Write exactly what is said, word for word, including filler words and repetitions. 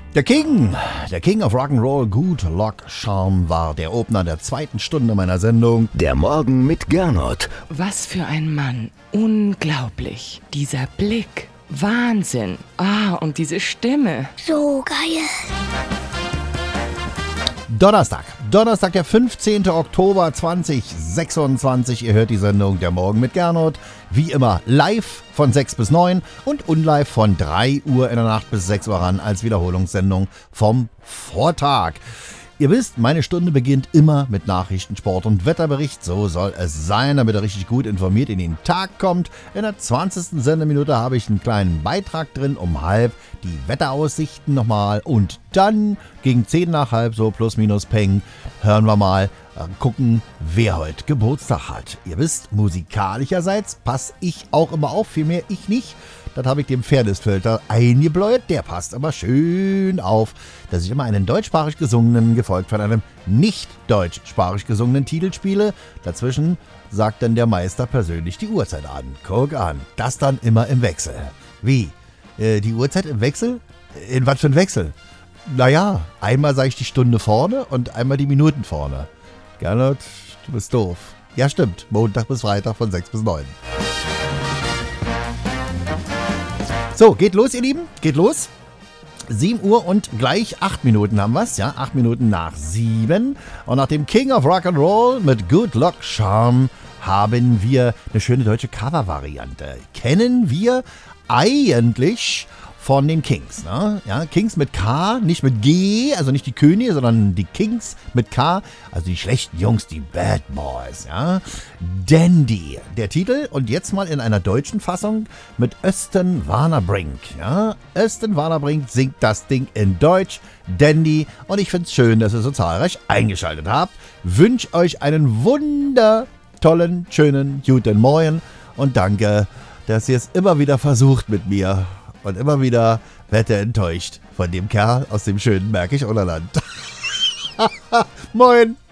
Der King, der King of Rock'n'Roll, Good Luck Charm, war der Opener der zweiten Stunde meiner Sendung. Der Morgen mit Gernot. Was für ein Mann. Unglaublich. Dieser Blick. Wahnsinn. Ah, und diese Stimme. So geil. Donnerstag, Donnerstag, der fünfzehnten Oktober zweitausendsechsundzwanzig. Ihr hört die Sendung Der Morgen mit Gernot. Wie immer live von sechs bis neun und unlive von drei Uhr in der Nacht bis sechs Uhr ran als Wiederholungssendung vom Vortag. Ihr wisst, meine Stunde beginnt immer mit Nachrichten, Sport und Wetterbericht. So soll es sein, damit ihr richtig gut informiert in den Tag kommt. In der zwanzigsten Sendeminute habe ich einen kleinen Beitrag drin, um halb die Wetteraussichten nochmal. Und dann gegen zehn nach halb, so plus minus peng, hören wir mal, äh, gucken, wer heute Geburtstag hat. Ihr wisst, musikalischerseits passe ich auch immer auf, vielmehr ich nicht. Das habe ich dem Fairness-Filter eingebläut. Der passt aber schön auf, dass ich immer einen deutschsprachig gesungenen, gefolgt von einem nicht deutschsprachig gesungenen Titel spiele. Dazwischen sagt dann der Meister persönlich die Uhrzeit an. Guck an, das dann immer im Wechsel. Wie? Äh, die Uhrzeit im Wechsel? In was für ein Wechsel? Naja, einmal sage ich die Stunde vorne und einmal die Minuten vorne. Gernot, du bist doof. Ja, stimmt. Montag bis Freitag von sechs bis neun. So, geht los, ihr Lieben, geht los. sieben Uhr und gleich acht Minuten haben wir's, ja, acht Minuten nach sieben. Und nach dem King of Rock'n'Roll mit Good Luck Charm haben wir eine schöne deutsche Cover-Variante. Kennen wir eigentlich von den Kings, ne? Ja, Kings mit K, nicht mit G, also nicht die Könige, sondern die Kings mit K, also die schlechten Jungs, die Bad Boys, ja. Dandy, der Titel, und jetzt mal in einer deutschen Fassung mit Östen Warnerbrink, ja. Östen Warnerbrink singt das Ding in Deutsch, Dandy, und ich find's schön, dass ihr so zahlreich eingeschaltet habt. Wünsch euch einen wundertollen, schönen, guten Morgen und danke, dass ihr es immer wieder versucht mit mir. Und immer wieder wird er enttäuscht von dem Kerl aus dem schönen Märkisch-Oderland. Moin!